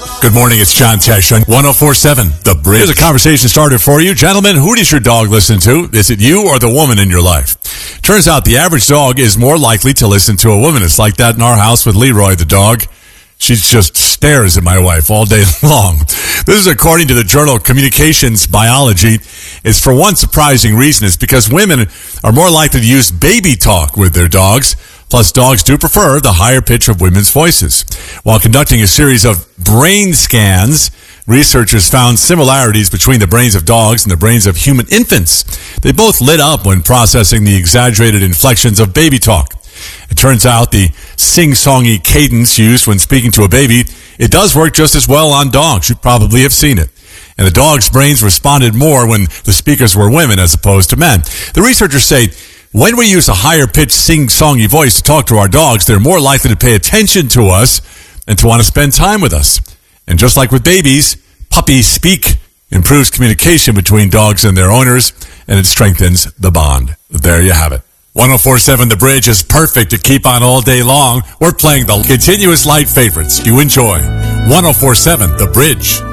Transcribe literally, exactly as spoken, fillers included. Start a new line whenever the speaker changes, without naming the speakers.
Good morning, it's John Tesh on one oh four point seven, The Bridge. Here's a conversation started for you. Gentlemen, who does your dog listen to? Is it you or the woman in your life? Turns out the average dog is more likely to listen to a woman. It's like that in our house with Leroy, the dog. She just stares at my wife all day long. This is according to the journal Communications Biology. It's for one surprising reason. It's because women are more likely to use baby talk with their dogs. Plus, dogs do prefer the higher pitch of women's voices. While conducting a series of brain scans, researchers found similarities between the brains of dogs and the brains of human infants. They both lit up when processing the exaggerated inflections of baby talk. It turns out the sing-songy cadence used when speaking to a baby, it does work just as well on dogs. You probably have seen it. And the dogs' brains responded more when the speakers were women as opposed to men. The researchers say, when we use a higher-pitched sing-songy voice to talk to our dogs, they're more likely to pay attention to us and to want to spend time with us. And just like with babies, puppy speak improves communication between dogs and their owners, and it strengthens the bond. There you have it. one oh four point seven The Bridge is perfect to keep on all day long. We're playing the continuous light favorites. You enjoy one oh four point seven The Bridge.